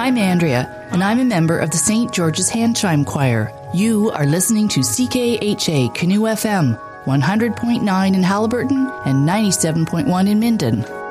I'm Andrea, and I'm a member of the St. George's Hand Chime Choir. You are listening to CKHA Canoe FM, 100.9 in Haliburton and 97.1 in Minden.